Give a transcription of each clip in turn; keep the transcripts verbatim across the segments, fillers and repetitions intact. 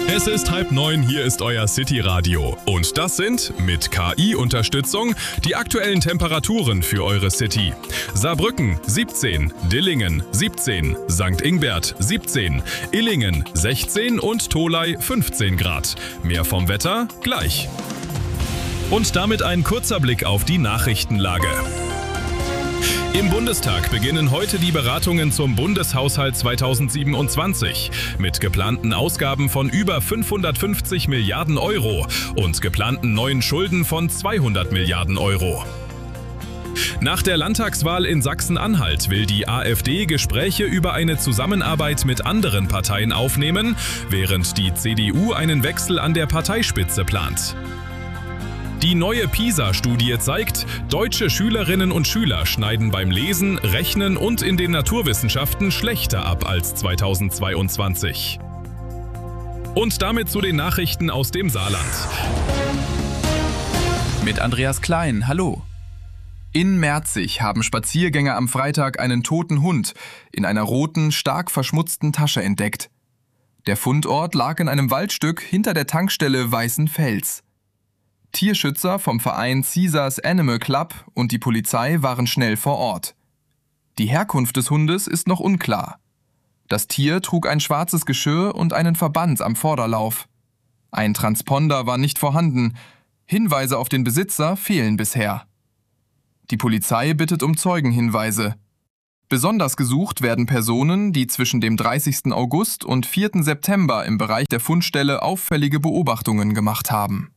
Es ist halb neun, hier ist euer City-Radio. Und das sind, mit K I-Unterstützung, die aktuellen Temperaturen für eure City. Saarbrücken siebzehn, Dillingen siebzehn, Sankt Ingbert siebzehn, Illingen sechzehn und Tholey fünfzehn Grad. Mehr vom Wetter gleich. Und damit ein kurzer Blick auf die Nachrichtenlage. Im Bundestag beginnen heute die Beratungen zum Bundeshaushalt zweitausendsiebenundzwanzig mit geplanten Ausgaben von über fünfhundertfünfzig Milliarden Euro und geplanten neuen Schulden von zweihundert Milliarden Euro. Nach der Landtagswahl in Sachsen-Anhalt will die AfD Gespräche über eine Zusammenarbeit mit anderen Parteien aufnehmen, während die C D U einen Wechsel an der Parteispitze plant. Die neue PISA-Studie zeigt, deutsche Schülerinnen und Schüler schneiden beim Lesen, Rechnen und in den Naturwissenschaften schlechter ab als zweitausendzweiundzwanzig. Und damit zu den Nachrichten aus dem Saarland. Mit Andreas Klein, hallo. In Merzig haben Spaziergänger am Freitag einen toten Hund in einer roten, stark verschmutzten Tasche entdeckt. Der Fundort lag in einem Waldstück hinter der Tankstelle Weißenfels. Tierschützer vom Verein Caesars Animal Club und die Polizei waren schnell vor Ort. Die Herkunft des Hundes ist noch unklar. Das Tier trug ein schwarzes Geschirr und einen Verband am Vorderlauf. Ein Transponder war nicht vorhanden. Hinweise auf den Besitzer fehlen bisher. Die Polizei bittet um Zeugenhinweise. Besonders gesucht werden Personen, die zwischen dem dreißigsten August und vierten September im Bereich der Fundstelle auffällige Beobachtungen gemacht haben.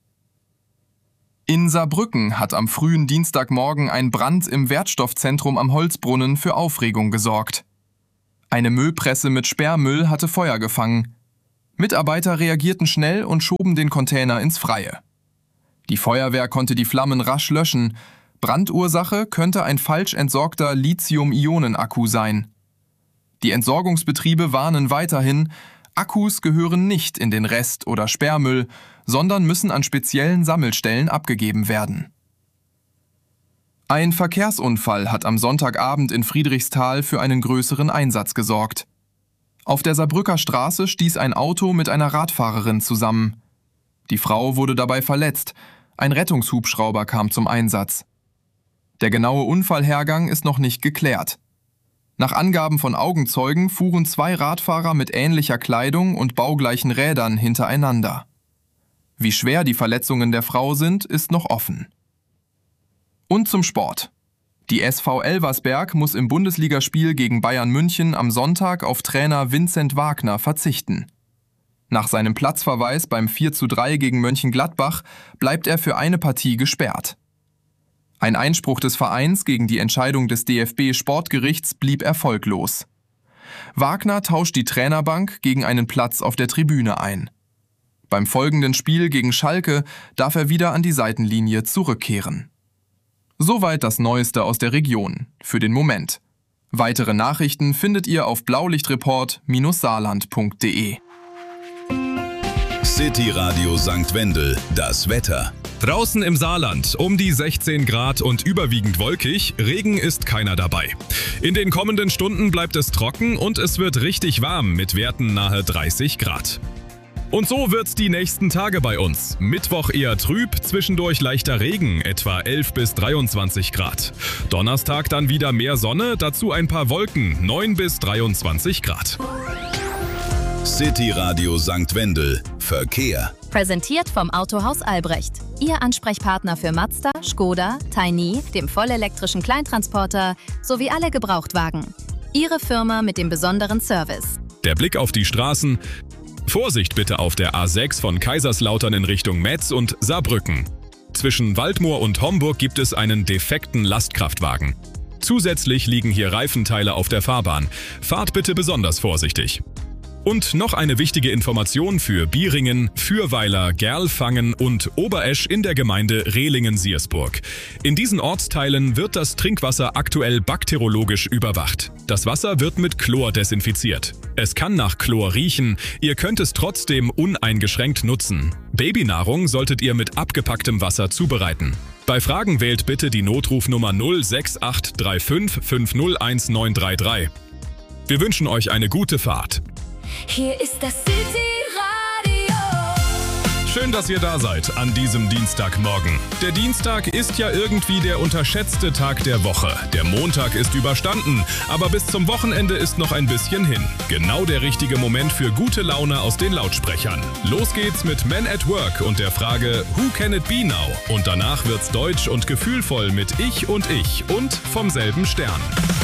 In Saarbrücken hat am frühen Dienstagmorgen ein Brand im Wertstoffzentrum am Holzbrunnen für Aufregung gesorgt. Eine Müllpresse mit Sperrmüll hatte Feuer gefangen. Mitarbeiter reagierten schnell und schoben den Container ins Freie. Die Feuerwehr konnte die Flammen rasch löschen. Brandursache könnte ein falsch entsorgter Lithium-Ionen-Akku sein. Die Entsorgungsbetriebe warnen weiterhin, Akkus gehören nicht in den Rest- oder Sperrmüll, sondern müssen an speziellen Sammelstellen abgegeben werden. Ein Verkehrsunfall hat am Sonntagabend in Friedrichsthal für einen größeren Einsatz gesorgt. Auf der Saarbrücker Straße stieß ein Auto mit einer Radfahrerin zusammen. Die Frau wurde dabei verletzt. Ein Rettungshubschrauber kam zum Einsatz. Der genaue Unfallhergang ist noch nicht geklärt. Nach Angaben von Augenzeugen fuhren zwei Radfahrer mit ähnlicher Kleidung und baugleichen Rädern hintereinander. Wie schwer die Verletzungen der Frau sind, ist noch offen. Und zum Sport. Die S V Elversberg muss im Bundesligaspiel gegen Bayern München am Sonntag auf Trainer Vincent Wagner verzichten. Nach seinem Platzverweis beim vier zu drei gegen Mönchengladbach bleibt er für eine Partie gesperrt. Ein Einspruch des Vereins gegen die Entscheidung des D F B-Sportgerichts blieb erfolglos. Wagner tauscht die Trainerbank gegen einen Platz auf der Tribüne ein. Beim folgenden Spiel gegen Schalke darf er wieder an die Seitenlinie zurückkehren. Soweit das Neueste aus der Region, für den Moment. Weitere Nachrichten findet ihr auf blaulichtreport Bindestrich saarland Punkt de. City Radio Sankt Wendel, das Wetter. Draußen im Saarland um die sechzehn Grad und überwiegend wolkig, Regen ist keiner dabei. In den kommenden Stunden bleibt es trocken und es wird richtig warm mit Werten nahe dreißig Grad. Und so wird's die nächsten Tage bei uns. Mittwoch eher trüb, zwischendurch leichter Regen, etwa elf bis dreiundzwanzig Grad. Donnerstag dann wieder mehr Sonne, dazu ein paar Wolken, neun bis dreiundzwanzig Grad. City Radio Sankt Wendel, Verkehr. Präsentiert vom Autohaus Albrecht. Ihr Ansprechpartner für Mazda, Skoda, Tiny, dem vollelektrischen Kleintransporter sowie alle Gebrauchtwagen. Ihre Firma mit dem besonderen Service. Der Blick auf die Straßen. Vorsicht bitte auf der A sechs von Kaiserslautern in Richtung Metz und Saarbrücken. Zwischen Waldmoor und Homburg gibt es einen defekten Lastkraftwagen. Zusätzlich liegen hier Reifenteile auf der Fahrbahn. Fahrt bitte besonders vorsichtig. Und noch eine wichtige Information für Bieringen, Fürweiler, Gerlfangen und Oberesch in der Gemeinde Rehlingen-Siersburg. In diesen Ortsteilen wird das Trinkwasser aktuell bakteriologisch überwacht. Das Wasser wird mit Chlor desinfiziert. Es kann nach Chlor riechen, ihr könnt es trotzdem uneingeschränkt nutzen. Babynahrung solltet ihr mit abgepacktem Wasser zubereiten. Bei Fragen wählt bitte die Notrufnummer null sechs acht drei fünf fünf null eins neun drei drei. Wir wünschen euch eine gute Fahrt. Hier ist das City Radio. Schön, dass ihr da seid an diesem Dienstagmorgen. Der Dienstag ist ja irgendwie der unterschätzte Tag der Woche. Der Montag ist überstanden, aber bis zum Wochenende ist noch ein bisschen hin. Genau der richtige Moment für gute Laune aus den Lautsprechern. Los geht's mit Men at Work und der Frage Who can it be now? Und danach wird's deutsch und gefühlvoll mit Ich und Ich und vom selben Stern.